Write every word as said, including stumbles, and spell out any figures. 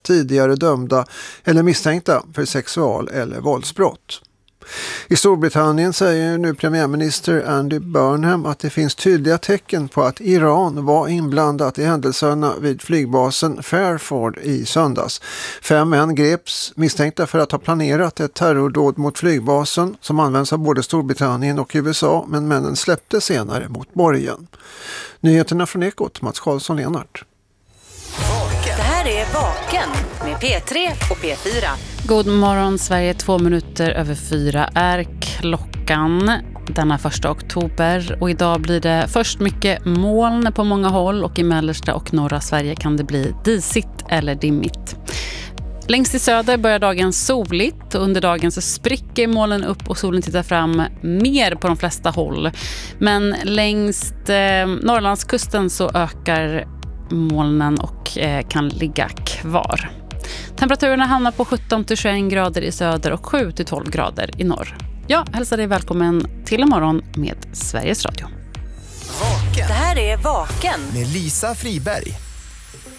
tidigare dömda eller misstänkta för sexual- eller våldsbrott. I Storbritannien säger nu premiärminister Andy Burnham att det finns tydliga tecken på att Iran var inblandat i händelserna vid flygbasen Fairford i söndags. Fem män greps misstänkta för att ha planerat ett terrordåd mot flygbasen som används av både Storbritannien och U S A, men männen släpptes senare mot borgen. Nyheterna från Ekot, Mats Karlsson-Lenart. Det här är Vaken med P tre och P fyra. God morgon Sverige, två minuter över fyra är klockan denna första oktober. Och idag blir det först mycket moln på många håll och i mellersta och norra Sverige kan det bli disigt eller dimmigt. Längst i söder börjar dagen soligt och under dagen så spricker molnen upp och solen tittar fram mer på de flesta håll. Men längst eh, Norrlandskusten så ökar molnen och eh, kan ligga kvar. Temperaturen hamnar på sjutton till tjugoett grader i söder och sju till tolv grader i norr. Jag hälsar dig välkommen till imorgon med Sveriges Radio. Det här är Vaken med Lisa Friberg.